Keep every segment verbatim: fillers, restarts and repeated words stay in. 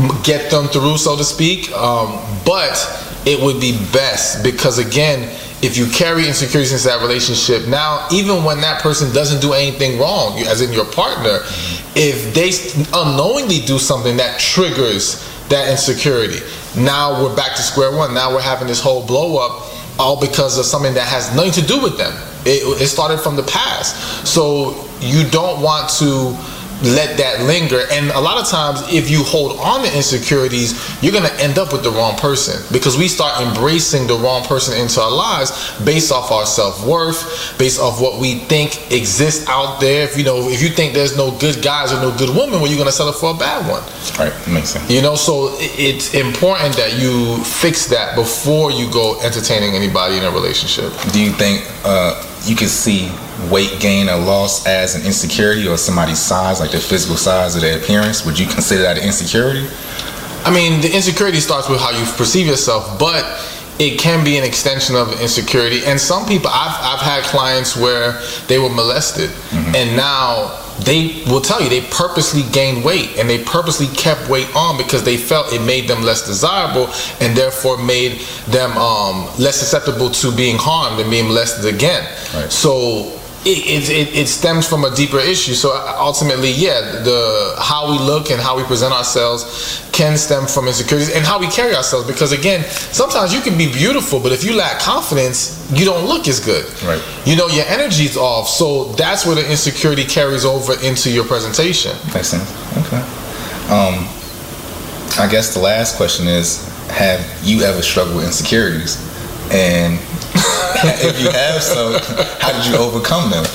get them through, so to speak. Um, but it would be best because, again, if you carry insecurities into that relationship, now even when that person doesn't do anything wrong, as in your partner, if they unknowingly do something that triggers that insecurity, now we're back to square one. Now we're having this whole blow up, all because of something that has nothing to do with them. It, it started from the past. So you don't want to let that linger. And a lot of times, if you hold on to insecurities, you're going to end up with the wrong person, because we start embracing the wrong person into our lives based off our self-worth, based off what we think exists out there. If you know, if you think there's no good guys or no good women, well, you're going to settle for a bad one. Right, makes sense. You know, so it's important that you fix that before you go entertaining anybody in a relationship. Do you think uh, you can see weight gain or loss as an insecurity, or somebody's size, like their physical size or their appearance? Would you consider that an insecurity? I mean, the insecurity starts with how you perceive yourself, but it can be an extension of insecurity. And some people, I've, I've had clients where they were molested, mm-hmm. and now they will tell you they purposely gained weight, and they purposely kept weight on because they felt it made them less desirable, and therefore made them um, less susceptible to being harmed and being molested again. Right. So It, it, it stems from a deeper issue. So ultimately, yeah, the how we look and how we present ourselves can stem from insecurities, and how we carry ourselves. Because again, sometimes you can be beautiful, but if you lack confidence, you don't look as good. Right. You know, your energy's off. So that's where the insecurity carries over into your presentation. Makes sense. Okay. Um, I guess the last question is, have you ever struggled with insecurities? And if you have, so how did you overcome them?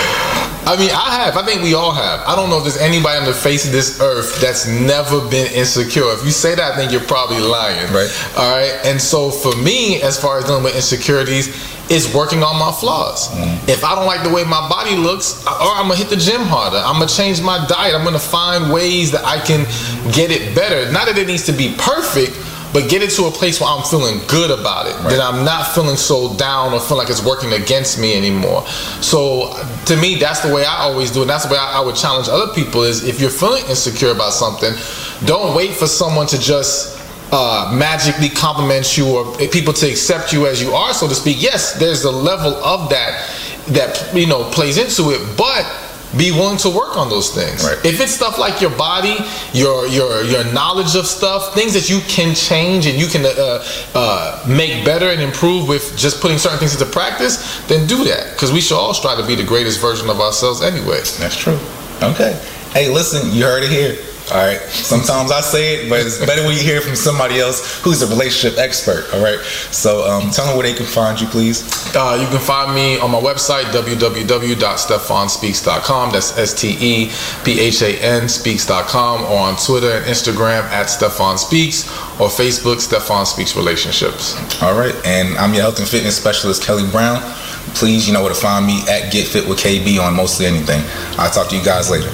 I mean, I have. I think we all have. I don't know if there's anybody on the face of this earth that's never been insecure. If you say that, I think you're probably lying. Right. All right. And so for me, as far as dealing with insecurities, it's working on my flaws. Mm. If I don't like the way my body looks, or I'm gonna hit the gym harder. I'm gonna change my diet. I'm gonna find ways that I can get it better. Not that it needs to be perfect, but get it to a place where I'm feeling good about it. Right. That I'm not feeling so down or feel like it's working against me anymore. So to me, that's the way I always do it. And that's the way I, I would challenge other people is, if you're feeling insecure about something, don't wait for someone to just uh, magically compliment you, or people to accept you as you are, so to speak. Yes, there's a level of that that, you know, plays into it, but be willing to work on those things. Right. If it's stuff like your body, your your your knowledge of stuff, things that you can change and you can uh, uh, make better and improve with just putting certain things into practice, then do that. Because we should all strive to be the greatest version of ourselves anyway. That's true. Okay. Hey, listen, you heard it here. All right. Sometimes I say it, but it's better when you hear it from somebody else who's a relationship expert. All right. So um, tell them where they can find you, please. Uh, you can find me on my website, w w w dot stephan speaks dot com. That's S T E P H A N speaks dot com, or on Twitter and Instagram at Stephan Speaks, or Facebook, Stephan Speaks Relationships. All right. And I'm your health and fitness specialist, Kelly Brown. Please, you know where to find me at Get Fit with K B on mostly anything. I'll talk to you guys later.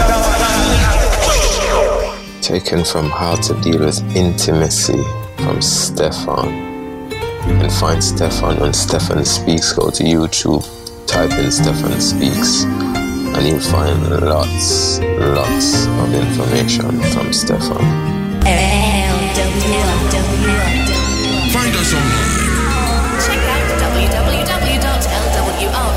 Taken from How to Deal with Intimacy from Stephan. And find Stephan on Stephan Speaks. Go to YouTube, type in Stephan Speaks, and you'll find lots, lots of information from Stephan. Find us online